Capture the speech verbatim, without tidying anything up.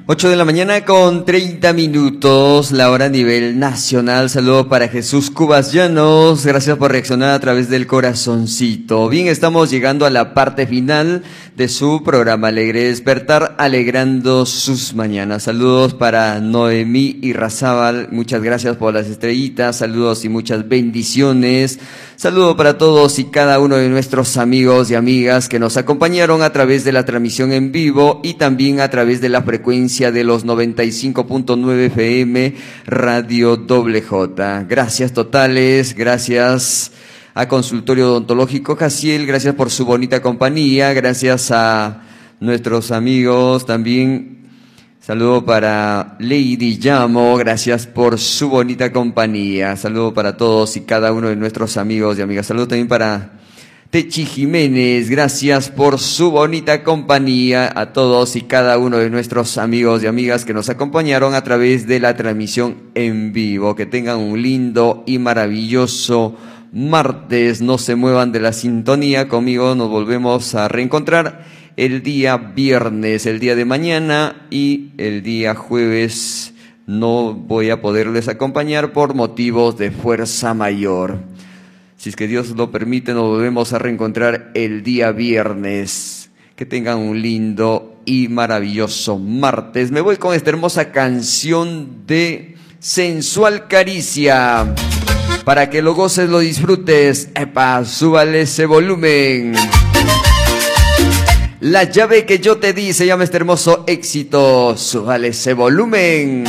ocho de la mañana con treinta minutos, la hora a nivel nacional. Saludo para Jesús Cubas Llanos, gracias por reaccionar a través del corazoncito. Bien, estamos llegando a la parte final de su programa Alegre Despertar, alegrando sus mañanas. Saludos para Noemí y Razábal, muchas gracias por las estrellitas, saludos y muchas bendiciones. Saludo para todos y cada uno de nuestros amigos y amigas que nos acompañaron a través de la transmisión en vivo y también a través de la frecuencia de los noventa y cinco punto nueve F M Radio Doble J. Gracias totales, gracias a Consultorio Odontológico Jaciel, gracias por su bonita compañía, gracias a nuestros amigos también. Saludo para Lady Llamo, gracias por su bonita compañía. Saludo para todos y cada uno de nuestros amigos y amigas. Saludo también para Techi Jiménez, gracias por su bonita compañía. A todos y cada uno de nuestros amigos y amigas que nos acompañaron a través de la transmisión en vivo. Que tengan un lindo y maravilloso martes. No se muevan de la sintonía. Conmigo nos volvemos a reencontrar el día viernes, el día de mañana, y el día jueves no voy a poderles acompañar por motivos de fuerza mayor. Si es que Dios lo permite, nos volvemos a reencontrar el día viernes. Que tengan un lindo y maravilloso martes. Me voy con esta hermosa canción de Sensual Caricia. Para que lo goces, lo disfrutes. Epa, súbale ese volumen. La llave que yo te di se llama este hermoso éxito. Súbale ese volumen.